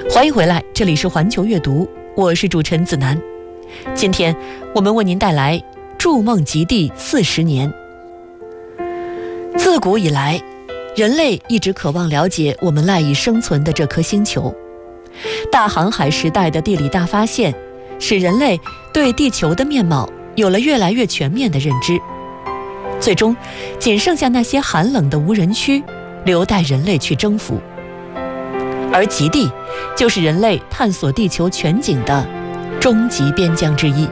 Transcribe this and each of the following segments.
欢迎回来，这里是环球阅读，我是主持人子楠。今天我们为您带来筑梦极地40年。自古以来，人类一直渴望了解我们赖以生存的这颗星球。大航海时代的地理大发现，使人类对地球的面貌有了越来越全面的认知。最终，仅剩下那些寒冷的无人区，留待人类去征服。而极地就是人类探索地球全景的终极边疆之一。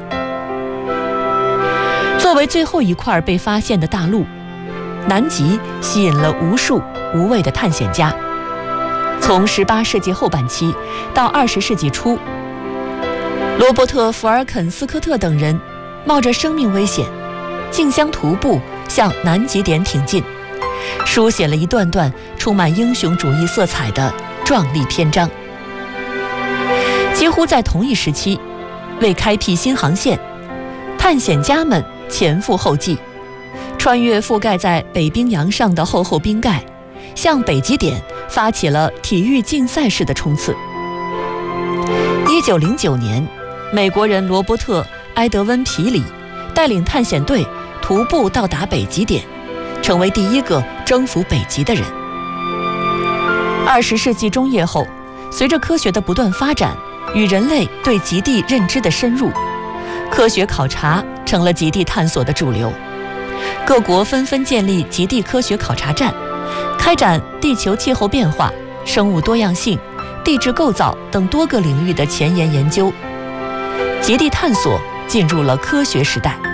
作为最后一块被发现的大陆，南极吸引了无数无畏的探险家。从18世纪后半期到20世纪初，罗伯特·福尔肯斯科特等人冒着生命危险，竞相徒步向南极点挺进，书写了一段段充满英雄主义色彩的壮丽篇章。几乎在同一时期，为开辟新航线，探险家们前赴后继，穿越覆盖在北冰洋上的厚厚冰盖，向北极点发起了体育竞赛式的冲刺。1909年，美国人罗伯特·埃德温·皮里带领探险队徒步到达北极点，成为第一个征服北极的人。20世纪中叶后，随着科学的不断发展与人类对极地认知的深入，科学考察成了极地探索的主流。各国纷纷建立极地科学考察站，开展地球气候变化、生物多样性、地质构造等多个领域的前沿研究。极地探索进入了科学时代。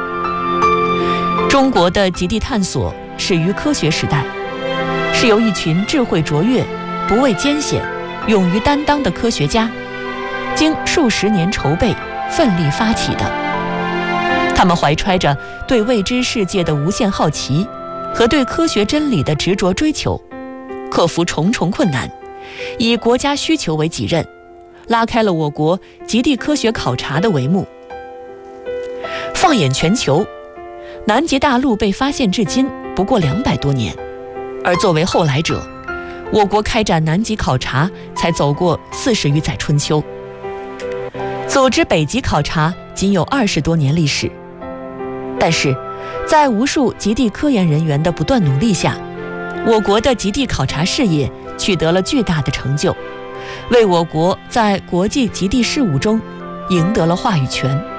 中国的极地探索始于科学时代，是由一群智慧卓越、不畏艰险、勇于担当的科学家经数十年筹备奋力发起的。他们怀揣着对未知世界的无限好奇和对科学真理的执着追求，克服重重困难，以国家需求为己任，拉开了我国极地科学考察的帷幕。放眼全球，南极大陆被发现至今不过200多年，而作为后来者，我国开展南极考察才走过40余载春秋，组织北极考察仅有20多年历史。但是，在无数极地科研人员的不断努力下，我国的极地考察事业取得了巨大的成就，为我国在国际极地事务中赢得了话语权。